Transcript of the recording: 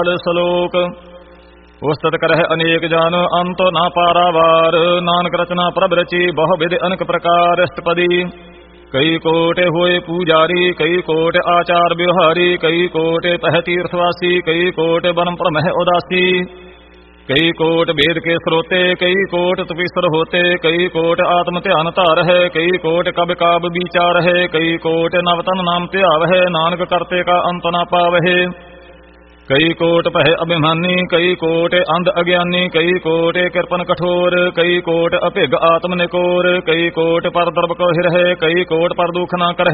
ਸਲੋਕ ਉਸਤਤ ਕਰਹਿ ਅਨੇਕ ਜਨ ਅੰਤ ਨਾ ਪਾਰਾਵਾਰ। ਨਾਨਕ ਰਚਨਾ ਪ੍ਰਭ ਰਚੀ ਬਹੁ ਵਿਧ ਅਨਕ ਪ੍ਰਕਾਰ। ਅਸ਼ਟਪਦੀ ਕਈ ਕੋਟਿ ਹੋਏ ਪੂਜਾਰੀ, ਕਈ ਕੋਟਿ ਆਚਾਰ ਵਿਵਹਾਰੀ, ਕਈ ਕੋਟਿ ਪਹਿ ਤੀਰਥਵਾਸੀ, ਕਈ ਕੋਟਿ ਬਰਮ ਭ੍ਰਮਹਿ ਉਦਾਸੀ, ਕਈ ਕੋਟ ਵੇਦ ਕੇ ਸਰੋਤੇ, ਕਈ ਕੋਟ ਤਪੀਸਰ ਹੋਤੇ, ਕਈ ਕੋਟ ਆਤਮ ਧਿਆਨ ਧਾਰ ਹੈ, ਕਈ ਕੋਟ ਕਬ ਕਾਬ ਵਿਚਾਰ ਹੈ, ਕਈ ਕੋਟ ਨਵਤਨ ਨਾਮ ਧਿਆਵ ਹੈ। ਨਾਨਕ ਕਰਤੇ ਕਾ ਅੰਤ ਨਾ ਪਾਵਹਿ। ਕਈ ਕੋਟ ਪਹਿ ਅਭਿਮਾਨੀ, ਕਈ ਕੋਟ ਅੰਧ ਅਗਿਆਨੀ, ਕਈ ਕੋਟ ਕਿਰਪਨ ਕਠੋਰ, ਕਈ ਕੋਟ ਅਭਿਗ ਆਤਮ ਨਿਕੋਰ, ਕਈ ਕੋਟ ਪਰ ਦਰਬ ਕੋ ਹਿਰਹਿ, ਕਈ ਕੋਟ ਪਰ ਦੁਖ ਨਾ ਕਰਹਿ।